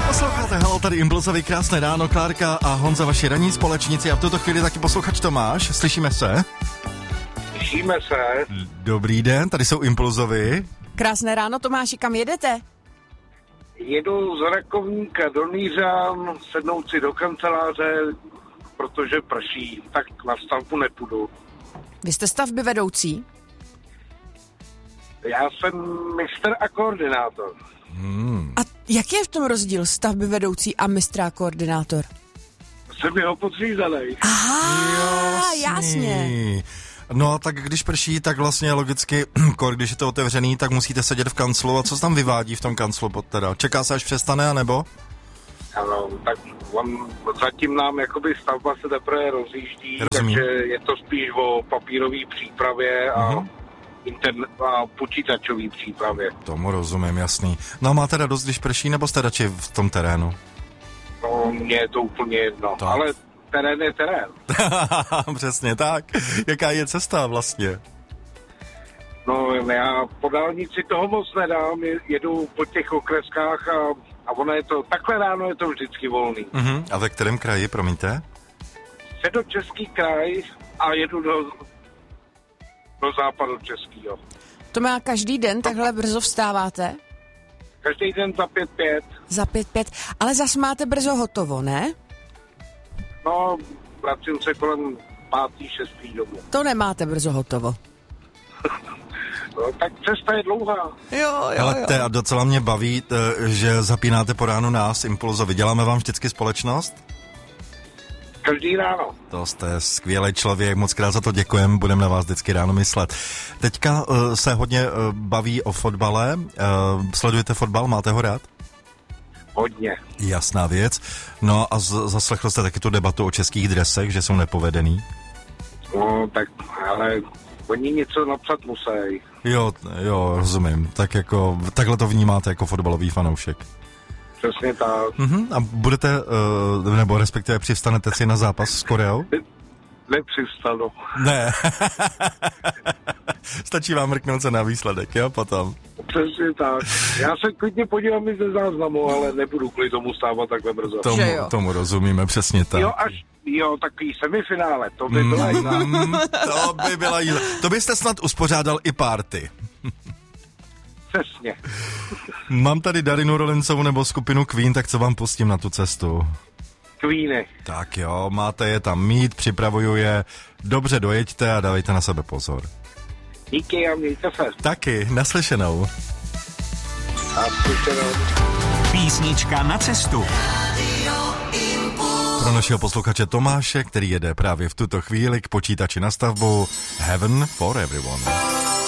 Posloucháte, halo, tady Impulzový, krásné ráno, Klárka a Honza, vaši ranní společníci, a v tuto chvíli taky posluchač Tomáš. Slyšíme se? Slyšíme se. Dobrý den, tady jsou Impulzovi. Krásné ráno, Tomáši, kam jedete? Jedu z Rakovníka do Nýřan, sednout si do kanceláře, protože prší, tak na stavbu nepůjdu. Vy jste stavby vedoucí? Já jsem mistr a koordinátor. A jaký je v tom rozdíl stavby vedoucí a mistr a koordinátor? Jsem jeho podřízenej. Aha, jasně. No, tak když prší, tak vlastně logicky, když je to otevřený, tak musíte sedět v kanclu. A co se tam vyvádí v tom kanclu teda? Čeká se, až přestane, anebo? Ano, tak zatím nám jakoby stavba se teprve rozjíždí, Rozumím. takže je to spíš o papírové přípravě a a počítačové přípravě. Tomu rozumím, jasný. No a máte radost, když prší, nebo jste radši v tom terénu? No, mně je to úplně jedno, Tak. ale terén je terén. Přesně tak. Jaká je cesta vlastně? No, já po dálnici toho moc nedám, jedu po těch okreskách a ono je to, takhle ráno je to vždycky volný. A ve kterém kraji, promiňte? Středočeský kraj a jedu do západu českýho. To má každý den, takhle brzo vstáváte? Každý den za 5:05. Za 5:05, ale zas máte brzo hotovo, ne? No, vracím se kolem 5., 6. domů. To nemáte brzo hotovo. No, tak cesta je dlouhá. Jo. Ale a docela mě baví, že zapínáte po ránu nás, Impulzovi. Děláme vám vždycky společnost? Každý ráno. To jste skvělý člověk, moc krát za to děkujem, budeme na vás vždycky ráno myslet. Teďka se hodně baví o fotbale. Sledujete fotbal, máte ho rád? Hodně. Jasná věc. No a zaslechl jste taky tu debatu o českých dresech, že jsou nepovedený? No, tak, ale oni něco napsat musí. Jo, rozumím. Tak jako, takhle to vnímáte jako fotbalový fanoušek. Přesně tak. A budete, nebo respektive přivstanete si na zápas s Koreou? Nepřivstanu. Ne. Stačí vám mrknout se na výsledek, jo, potom. Přesně tak. Já se klidně podívám i ze záznamu, ale nebudu kvůli tomu stávat takhle brzo. Tomu rozumíme, přesně tak. Takový semifinále, to by byla jiná. To by byla jiná. To byste snad uspořádal i party. Přesně. Mám tady Darinu Rollinsovou nebo skupinu Queen, tak co vám pustím na tu cestu? Queeny. Tak jo, máte je tam mít, připravuju je. Dobře dojeďte a dávejte na sebe pozor. Díky a mějte se. Taky, naslyšenou. A slyšenou. Písnička na cestu. Pro našeho posluchače Tomáše, který jede právě v tuto chvíli k počítači na stavbu Heaven for Everyone.